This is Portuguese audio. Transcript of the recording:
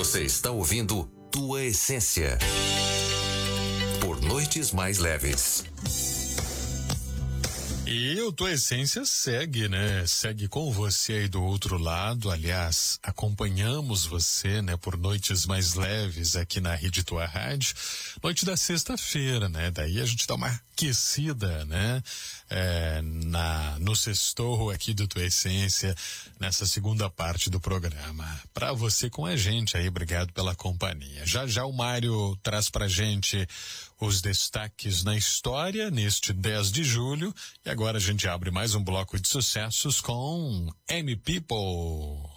Você está ouvindo Tua Essência por Noites Mais Leves. E o Tua Essência segue, né? Segue com você aí do outro lado. Aliás, acompanhamos você, né? Por noites mais leves aqui na Rede Tua Rádio. Noite da sexta-feira, né? Daí a gente dá uma aquecida, né? No sextou aqui do Tua Essência, nessa segunda parte do programa. Pra você com a gente aí, obrigado pela companhia. Já já o Mário traz pra gente os destaques na história neste 10 de julho. E agora a gente abre mais um bloco de sucessos com M People.